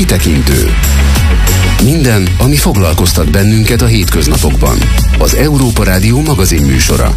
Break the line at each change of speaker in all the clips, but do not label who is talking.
Kitekintő. Minden, ami foglalkoztat bennünket a hétköznapokban. Az Európa Rádió magazinműsora.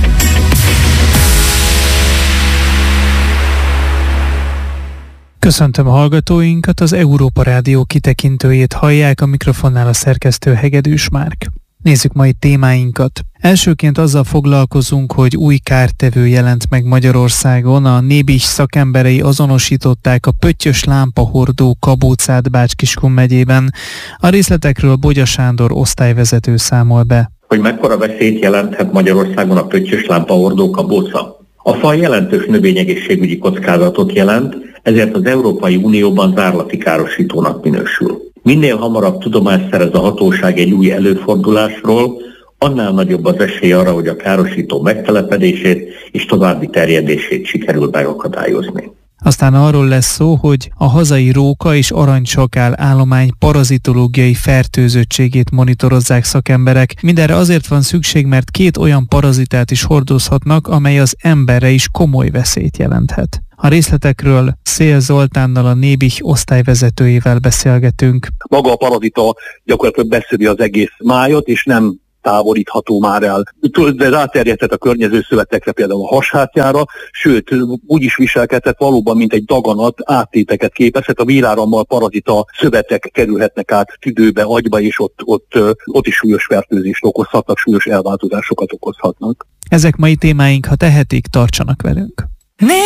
Köszöntöm a hallgatóinkat, az Európa Rádió kitekintőjét hallják, a mikrofonnál a szerkesztő Hegedűs Márk. Nézzük mai témáinkat. Elsőként azzal foglalkozunk, hogy új kártevő jelent meg Magyarországon. A Nébih szakemberei azonosították a pöttyös lámpahordó kabócát Bács-Kiskun megyében. A részletekről Bogya Sándor osztályvezető számol be.
Hogy mekkora veszélyt jelenthet Magyarországon a pöttyös lámpahordó kabóca? A faj jelentős növényegészségügyi kockázatot jelent, ezért az Európai Unióban zárlati károsítónak minősül. Minél hamarabb tudomást szerez a hatóság egy új előfordulásról, annál nagyobb az esély arra, hogy a károsító megtelepedését és további terjedését sikerül megakadályozni.
Aztán arról lesz szó, hogy a hazai róka és aranysakál állomány parazitológiai fertőzöttségét monitorozzák szakemberek. Mindenre azért van szükség, mert 2 olyan parazitát is hordozhatnak, amely az emberre is komoly veszélyt jelenthet. A részletekről Szél Zoltánnal, a Nébih osztályvezetőjével beszélgetünk.
Maga a parazita gyakorlatilag beszövi az egész májat, és nem távolítható már el. De ráterjedhet a környező szövetekre, például a hashátjára, sőt, úgy is viselkedhet valóban, mint egy daganat, áttéteket képezhet. A vérárammal parazita szövetek kerülhetnek át tüdőbe, agyba, és ott is súlyos fertőzést okozhatnak, súlyos elváltozásokat okozhatnak.
Ezek mai témáink, ha tehetik, tartsanak velünk.